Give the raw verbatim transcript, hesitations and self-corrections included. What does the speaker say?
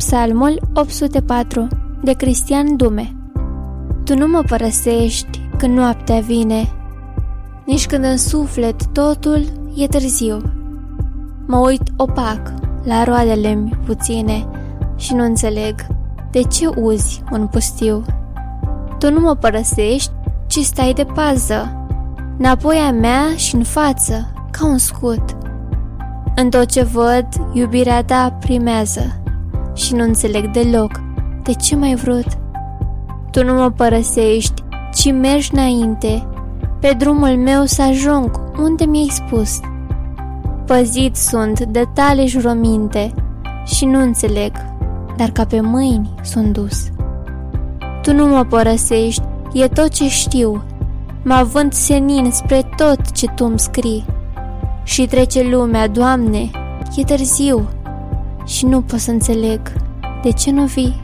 Psalmul opt sute patru de Cristian Dume. Tu nu mă părăsești când noaptea vine, nici când în suflet totul e târziu. Mă uit opac la roadele-mi puține și nu înțeleg de ce uzi un pustiu. Tu nu mă părăsești, ci stai de pază, înapoi a mea și în față, ca un scut. În tot ce văd, iubirea ta primează și nu înțeleg deloc de ce m-ai vrut. Tu nu mă părăsești, ci mergi înainte, pe drumul meu să ajung unde mi-ai spus. Păzit sunt de tale jurăminte și nu înțeleg, dar ca pe mâini sunt dus. Tu nu mă părăsești, e tot ce știu, mă având senin spre tot ce tu-mi scrii. Și trece lumea, Doamne, e târziu și nu pot să înțeleg de ce nu vii.